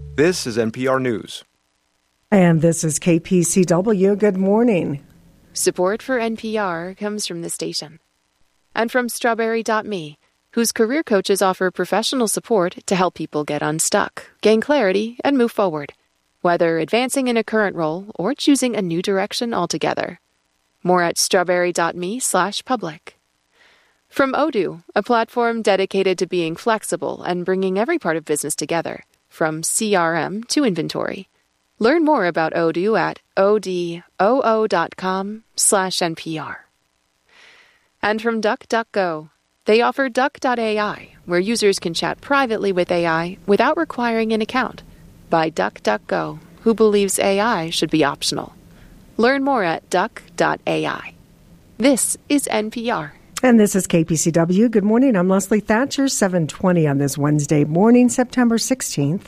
This is NPR News. And this is KPCW. Good morning. Support for NPR comes from the station. And from Strawberry.me, whose career coaches offer professional support to help people get unstuck, gain clarity, and move forward, whether advancing in a current role or choosing a new direction altogether. More at strawberry.me/public. From Odoo, a platform dedicated to being flexible and bringing every part of business together, from CRM to inventory. Learn more about Odoo at odoo.com/NPR. And from DuckDuckGo, they offer Duck.ai, where users can chat privately with AI without requiring an account, by DuckDuckGo, who believes AI should be optional. Learn more at Duck.ai. This is NPR. And this is KPCW. Good morning. I'm Leslie Thatcher, 7:20 on this Wednesday morning, September 16th.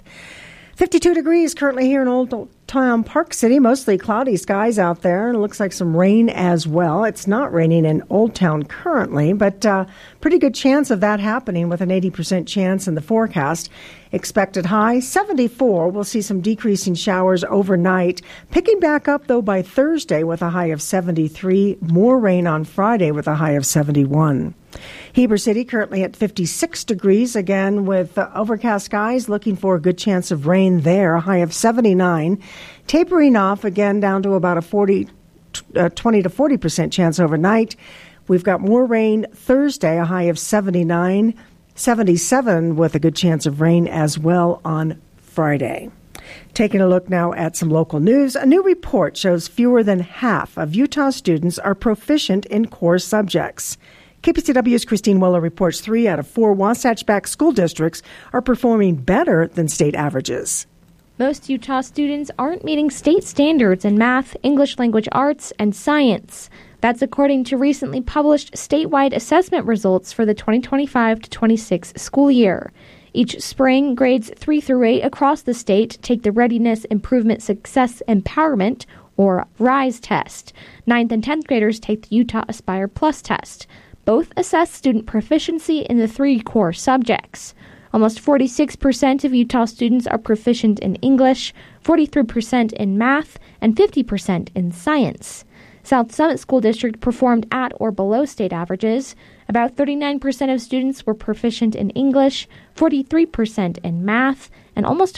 52 degrees currently here in Old Town Park City. Mostly cloudy skies out there. It looks like some rain as well. It's not raining in Old Town currently, but pretty good chance of that happening with an 80% chance in the forecast. Expected high 74. We'll see some decreasing showers overnight. Picking back up, though, by Thursday with a high of 73. More rain on Friday with a high of 71. Heber City currently at 56 degrees, again with overcast skies, looking for a good chance of rain there, a high of 79. Tapering off again down to about a 20 to 40% chance overnight. We've got more rain Thursday, a high of 79, 77 with a good chance of rain as well on Friday. Taking a look now at some local news. A new report shows fewer than half of Utah students are proficient in core subjects. KPCW's Christine Weller reports 3 out of 4 Wasatch-backed school districts are performing better than state averages. Most Utah students aren't meeting state standards in math, English language arts, and science. That's according to recently published statewide assessment results for the 2025-26 school year. Each spring, grades 3 through 8 across the state take the Readiness Improvement Success Empowerment, or RISE test. 9th and 10th graders take the Utah Aspire Plus test. Both assess student proficiency in the 3 core subjects. Almost 46% of Utah students are proficient in English, 43% in math, and 50% in science. South Summit School District performed at or below state averages. About 39% of students were proficient in English, 43% in math, and almost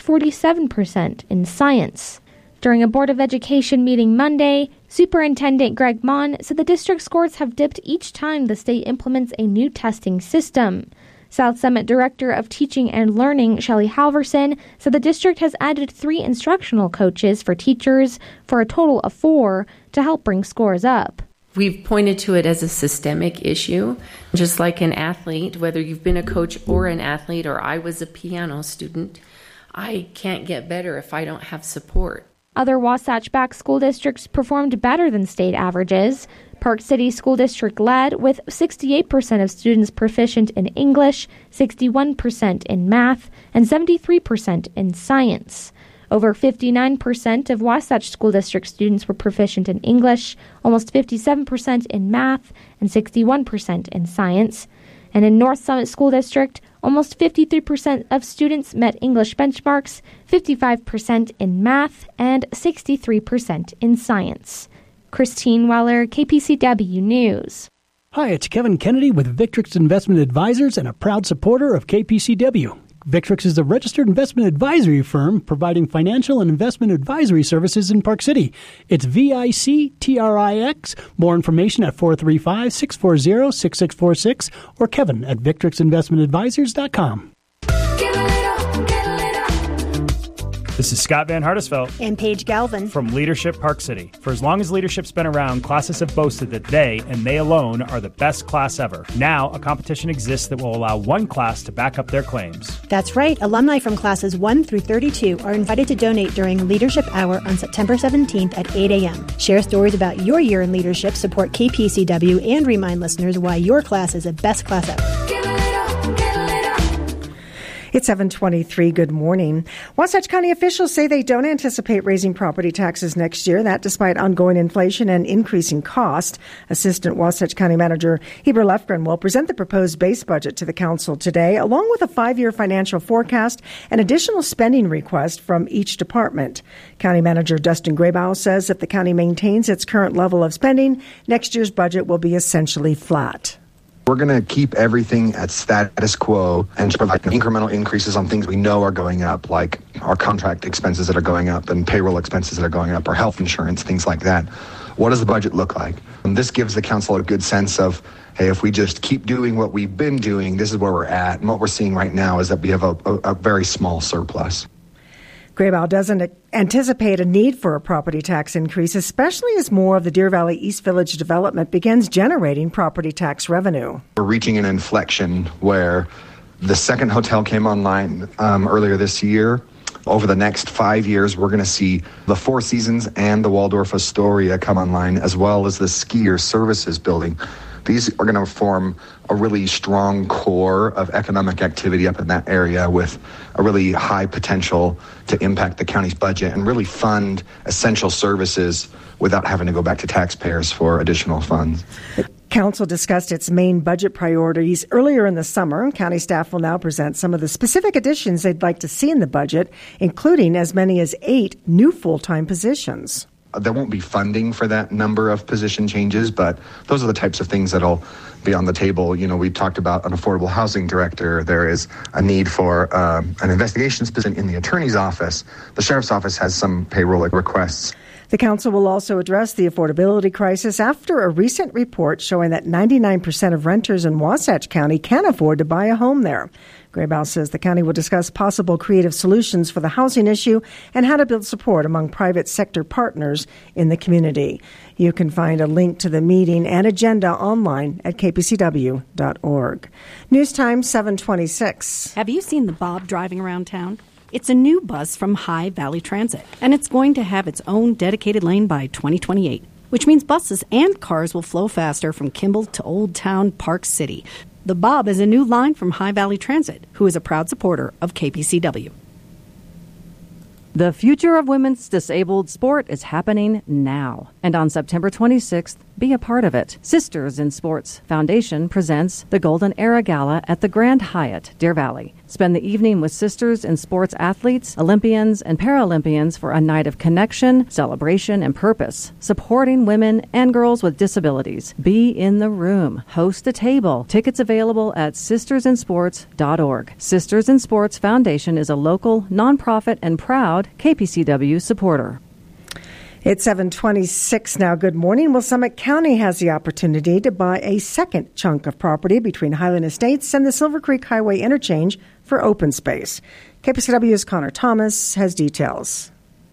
47% in science. During a Board of Education meeting Monday, Superintendent Greg Mon said the district scores have dipped each time the state implements a new testing system. South Summit Director of Teaching and Learning, Shelley Halverson, said the district has added 3 instructional coaches for teachers for a total of 4 to help bring scores up. We've pointed to it as a systemic issue, just like an athlete, whether you've been a coach or an athlete, or I was a piano student, I can't get better if I don't have support. Other Wasatch-backed school districts performed better than state averages. Park City School District led with 68% of students proficient in English, 61% in math, and 73% in science. Over 59% of Wasatch School District students were proficient in English, almost 57% in math, and 61% in science. And in North Summit School District, almost 53% of students met English benchmarks, 55% in math, and 63% in science. Christine Weller, KPCW News. Hi, it's Kevin Kennedy with Victrix Investment Advisors and a proud supporter of KPCW. Victrix is a registered investment advisory firm providing financial and investment advisory services in Park City. It's VICTRIX. More information at 435-640-6646 or Kevin at VictrixInvestmentAdvisors.com. This is Scott Van Hardesveld and Paige Galvin from Leadership Park City. For as long as leadership's been around, classes have boasted that they, and they alone, are the best class ever. Now, a competition exists that will allow one class to back up their claims. That's right. Alumni from classes 1 through 32 are invited to donate during Leadership Hour on September 17th at 8 a.m. Share stories about your year in leadership, support KPCW, and remind listeners why your class is the best class ever. It's 7:23. Good morning. Wasatch County officials say they don't anticipate raising property taxes next year, that despite ongoing inflation and increasing cost. Assistant Wasatch County Manager Heber Lefgren will present the proposed base budget to the council today, along with a 5-year financial forecast and additional spending request from each department. County Manager Dustin Graybow says if the county maintains its current level of spending, next year's budget will be essentially flat. We're going to keep everything at status quo and provide incremental increases on things we know are going up, like our contract expenses that are going up and payroll expenses that are going up, or health insurance, things like that. What does the budget look like? And this gives the council a good sense of, hey, if we just keep doing what we've been doing, this is where we're at. And what we're seeing right now is that we have a very small surplus. Graybow doesn't anticipate a need for a property tax increase, especially as more of the Deer Valley East Village development begins generating property tax revenue. We're reaching an inflection where the second hotel came online earlier this year. Over the next 5 years, we're going to see the Four Seasons and the Waldorf Astoria come online, as well as the skier services building. These are going to form a really strong core of economic activity up in that area with a really high potential to impact the county's budget and really fund essential services without having to go back to taxpayers for additional funds. The council discussed its main budget priorities earlier in the summer. County staff will now present some of the specific additions they'd like to see in the budget, including as many as 8 new full-time positions. There won't be funding for that number of position changes, but those are the types of things that'll be on the table. You know, we talked about an affordable housing director. There is a need for an investigations position in the attorney's office. The sheriff's office has some payroll requests. The council will also address the affordability crisis after a recent report showing that 99% of renters in Wasatch County can afford to buy a home there. Graybow says the county will discuss possible creative solutions for the housing issue and how to build support among private sector partners in the community. You can find a link to the meeting and agenda online at kpcw.org. News time 7:26. Have you seen the Bob driving around town? It's a new bus from High Valley Transit, and it's going to have its own dedicated lane by 2028, which means buses and cars will flow faster from Kimball to Old Town Park City. The Bob is a new line from High Valley Transit, who is a proud supporter of KPCW. The future of women's disabled sport is happening now. And on September 26th, be a part of it. Sisters in Sports Foundation presents the Golden Era Gala at the Grand Hyatt, Deer Valley. Spend the evening with Sisters in Sports athletes, Olympians, and Paralympians for a night of connection, celebration, and purpose, supporting women and girls with disabilities. Be in the room. Host a table. Tickets available at sistersinsports.org. Sisters in Sports Foundation is a local, nonprofit, and proud KPCW supporter. It's 7:26 now. Good morning. Well, Summit County has the opportunity to buy a second chunk of property between Highland Estates and the Silver Creek Highway interchange for open space. KPCW's Connor Thomas has details.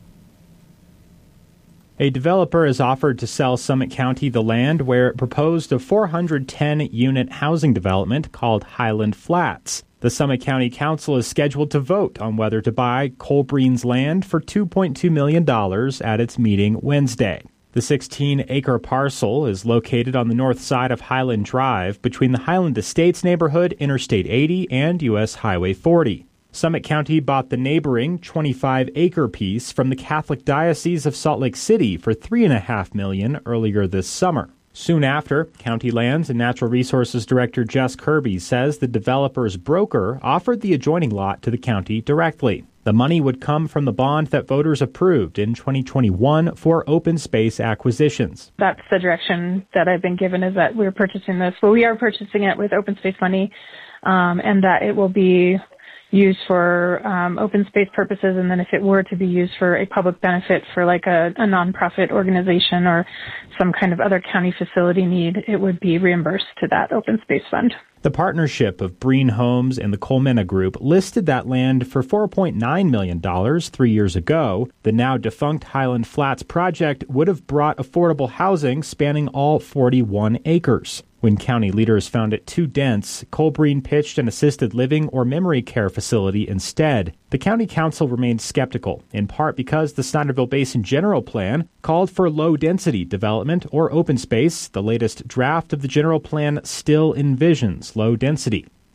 A developer has offered to sell Summit County the land where it proposed a 410-unit housing development called Highland Flats. The Summit County Council is scheduled to vote on whether to buy Colbreen's land for $2.2 million at its meeting Wednesday. The 16-acre parcel is located on the north side of Highland Drive between the Highland Estates neighborhood, Interstate 80, and U.S. Highway 40. Summit County bought the neighboring 25-acre piece from the Catholic Diocese of Salt Lake City for $3.5 million earlier this summer. Soon after, County Lands and Natural Resources Director Jess Kirby says the developer's broker offered the adjoining lot to the county directly. The money would come from the bond that voters approved in 2021 for open space acquisitions. That's the direction that I've been given, is that we're purchasing this. Well, we are purchasing it with open space money, and that it will be used for open space purposes, and then if it were to be used for a public benefit for like a nonprofit organization or some kind of other county facility need, it would be reimbursed to that open space fund. The partnership of Breen Homes and the Colmena Group listed that land for $4.9 million 3 years ago. The now defunct Highland Flats project would have brought affordable housing spanning all 41 acres. When county leaders found it too dense, Colbreen pitched an assisted living or memory care facility instead. The county council remained skeptical, in part because the Snyderville Basin General Plan called for low-density development or open space. The latest draft of the general plan still envisions low density.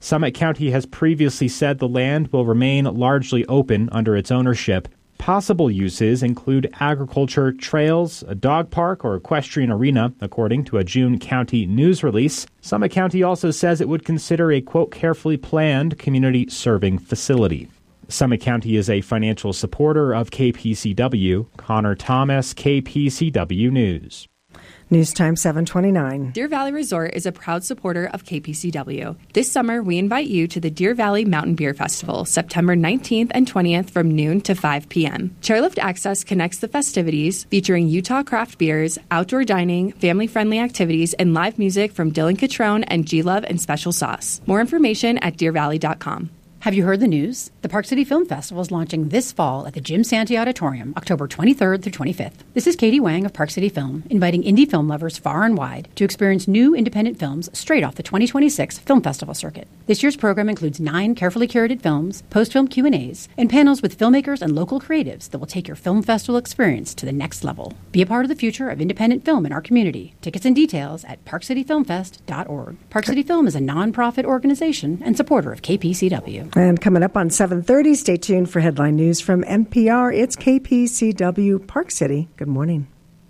Summit County has previously said the land will remain largely open under its ownership. Possible uses include agriculture, trails, a dog park, or equestrian arena, according to a June County news release. Summit County also says it would consider a, quote, carefully planned community serving facility. Summit County is a financial supporter of KPCW. Connor Thomas, KPCW News. News time 7:29. Deer Valley Resort is a proud supporter of KPCW. This summer, we invite you to the Deer Valley Mountain Beer Festival, September 19th and 20th from noon to 5 p.m. Chairlift Access connects the festivities, featuring Utah craft beers, outdoor dining, family-friendly activities, and live music from Dylan Catrone and G-Love and Special Sauce. More information at deervalley.com. Have you heard the news? The Park City Film Festival is launching this fall at the Jim Santee Auditorium, October 23rd through 25th. This is Katie Wang of Park City Film, inviting indie film lovers far and wide to experience new independent films straight off the 2026 Film Festival circuit. This year's program includes 9 carefully curated films, post-film Q&As, and panels with filmmakers and local creatives that will take your film festival experience to the next level. Be a part of the future of independent film in our community. Tickets and details at parkcityfilmfest.org. Park City Film is a nonprofit organization and supporter of KPCW. And coming up on 7:30, stay tuned for headline news from NPR. It's KPCW Park City. Good morning.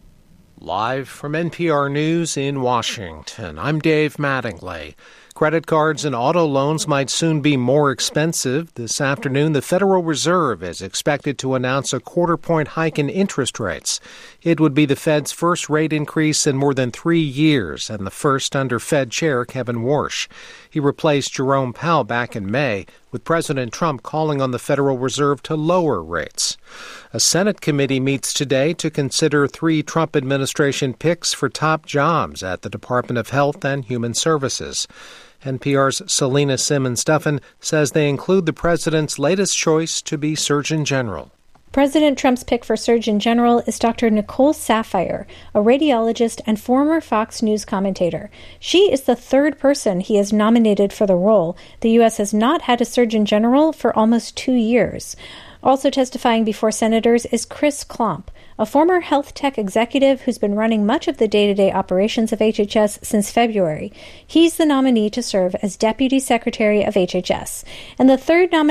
Live from NPR News in Washington, I'm Dave Mattingly. Credit cards and auto loans might soon be more expensive. This afternoon, the Federal Reserve is expected to announce a quarter-point hike in interest rates. It would be the Fed's first rate increase in more than 3 years and the first under Fed Chair Kevin Warsh. He replaced Jerome Powell back in May, with President Trump calling on the Federal Reserve to lower rates. A Senate committee meets today to consider 3 Trump administration picks for top jobs at the Department of Health and Human Services. NPR's Selena Simmons-Duffin says they include the president's latest choice to be Surgeon General. President Trump's pick for Surgeon General is Dr. Nicole Saphier, a radiologist and former Fox News commentator. She is the 3rd person he has nominated for the role. The U.S. has not had a Surgeon General for almost 2 years. Also testifying before senators is Chris Klomp, a former health tech executive who's been running much of the day-to-day operations of HHS since February. He's the nominee to serve as Deputy Secretary of HHS. And the third nominee